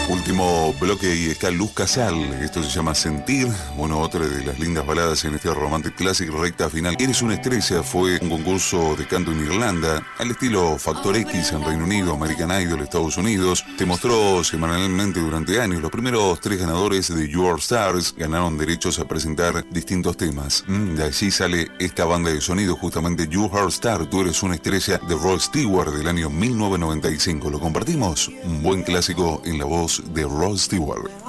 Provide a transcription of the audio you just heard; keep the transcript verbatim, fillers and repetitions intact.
Último bloque y está Luz Casal, esto se llama Sentir, bueno, otra de las lindas baladas en este Romantic Classic, recta final. Eres una estrella fue un concurso de canto en Irlanda, al estilo Factor X en Reino Unido, American Idol, Estados Unidos. Te mostró semanalmente durante años. Los primeros tres ganadores de You Are Stars ganaron derechos a presentar distintos temas. Mm, de allí sale esta banda de sonido, justamente You Are Star, tú eres una estrella, de Rod Stewart del año mil novecientos noventa y cinco. Lo compartimos, un buen clásico en la voz de Rod Stewart.